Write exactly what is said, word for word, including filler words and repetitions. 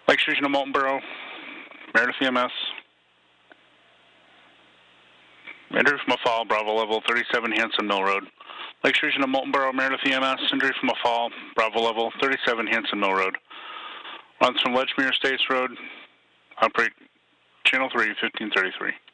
Lake Station to Molten Borough, Meredith E M S. Injury from a fall, Bravo level thirty-seven Hanson Mill Road. Lake Station to Molten Borough, Meredith E M S. Injury from a fall, Bravo level thirty-seven Hanson Mill Road. Runs from Ledgemere Estates Road. Operate Channel three, fifteen thirty-three.